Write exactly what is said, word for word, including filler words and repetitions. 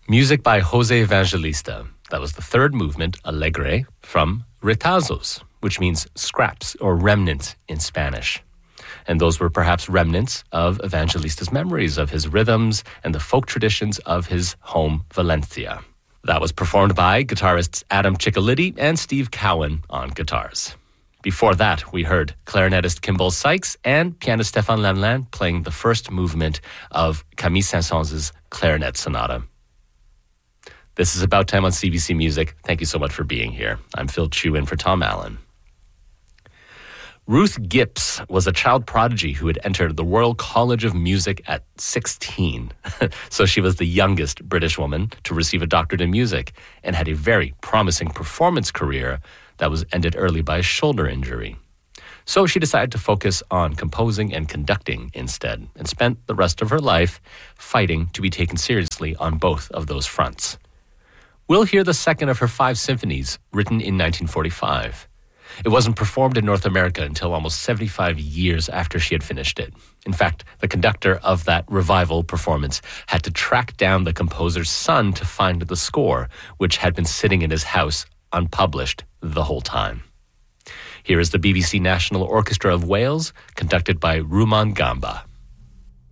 Music by Jose Evangelista. That was the third movement, Alegre, from Retazos, which means scraps or remnants in Spanish. And those were perhaps remnants of Evangelista's memories of his rhythms and the folk traditions of his home, Valencia. That was performed by guitarists Adam Ciccoliti and Steve Cowan on guitars. Before that, we heard clarinetist Kimball Sykes and pianist Stéphane Lamlin playing the first movement of Camille Saint-Saëns' Clarinet Sonata. This is About Time on C B C Music. Thank you so much for being here. I'm Phil Chu in for Tom Allen. Ruth Gipps was a child prodigy who had entered the Royal College of Music at sixteen. So she was the youngest British woman to receive a doctorate in music and had a very promising performance career that was ended early by a shoulder injury. So she decided to focus on composing and conducting instead and spent the rest of her life fighting to be taken seriously on both of those fronts. We'll hear the second of her five symphonies, written in nineteen forty-five. It wasn't performed in North America until almost seventy-five years after she had finished it. In fact, the conductor of that revival performance had to track down the composer's son to find the score, which had been sitting in his house unpublished the whole time. Here is the B B C National Orchestra of Wales, conducted by Rumaan Gamba.